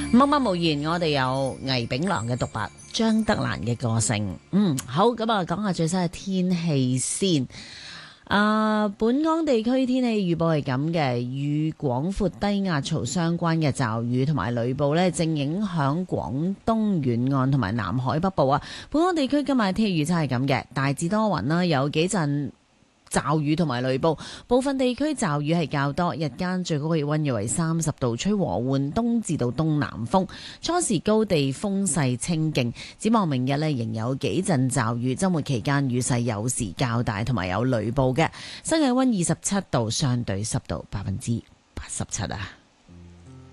默默無言，我哋有倪炳良嘅獨白，張德蘭嘅個性。好，咁啊，講下最新嘅天氣先。本港地區天氣預報係咁嘅，與廣闊低壓槽相關嘅驟雨同埋雷暴呢，正影響廣東沿岸同埋南海北部啊。本港地區今日天氣預測係咁嘅，大致多雲啦，有幾陣驟雨同埋雷暴，部分地區驟雨係較多，日間最高氣溫約為30度，吹和緩東至到東南風，初時高地風勢清勁。展望明日呢，仍有幾陣驟雨，周末期間雨勢有時較大，同埋有雷暴嘅。室氣溫27度，相對濕度87%啊。